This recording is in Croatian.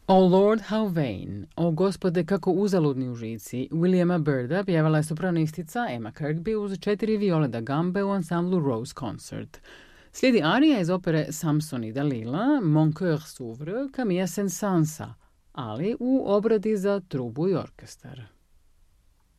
O Lord, how vain, o gospode kako uzaludni u žici, Williama Byrda pjevala je sopranistica Emma Kirkby uz 4 viole da gambe u ansamblu Rose Concert. Slijedi arija iz opere Samson i Dalila, Mon cœur s'ouvre, Camilla Saint-Sansa, ali u obradi za trubu i orkestar.